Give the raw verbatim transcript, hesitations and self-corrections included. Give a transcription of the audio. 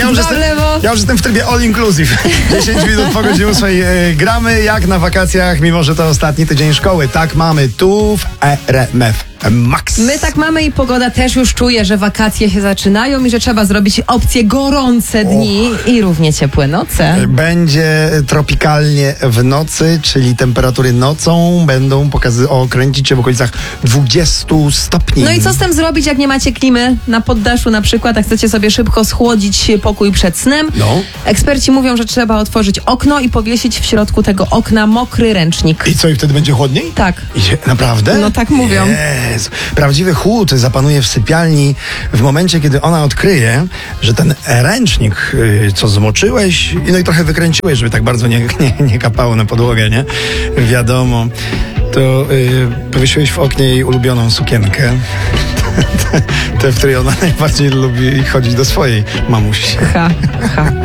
ja, już jestem, ja już jestem w trybie all inclusive. dziesięć minut po godzinie ósmej e, gramy jak na wakacjach, mimo że to ostatni tydzień szkoły. Tak mamy tu w R M F Max. My tak mamy i pogoda też już czuje, że wakacje się zaczynają i że trzeba zrobić opcję gorące dni oh. i równie ciepłe noce. Będzie tropikalnie w nocy, czyli temperatury nocą będą pokazy- o, kręcić się w okolicach dwudziestu stopni. No i co z tym zrobić, jak nie macie klimy na poddaszu na przykład, a chcecie sobie szybko schłodzić pokój przed snem? No. Eksperci mówią, że trzeba otworzyć okno i powiesić w środku tego okna mokry ręcznik. I co, i wtedy będzie chłodniej? Tak. I, naprawdę? No tak mówią. Jezu. Prawdziwy chłód zapanuje w sypialni w momencie, kiedy ona odkryje, że ten ręcznik, yy, co zmoczyłeś, no i trochę wykręciłeś, żeby tak bardzo nie, nie, nie kapało na podłogę, nie? Wiadomo. To yy, powiesiłeś w oknie jej ulubioną sukienkę. Tę, w której ona najbardziej lubi chodzić do swojej mamusi. Ha, ha.